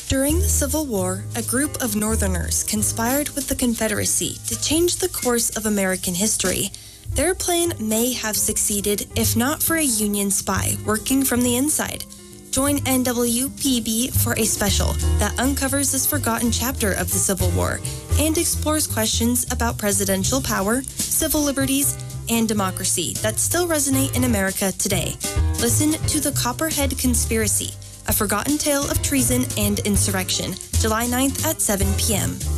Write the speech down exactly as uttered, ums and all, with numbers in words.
During the Civil War, a group of Northerners conspired with the Confederacy to change the course of American history. Their plan may have succeeded if not for a Union spy working from the inside. Join N W P B for a special that uncovers this forgotten chapter of the Civil War and explores questions about presidential power, civil liberties, and democracy that still resonate in America today. Listen to The Copperhead Conspiracy, a forgotten tale of treason and insurrection, July ninth at seven p.m.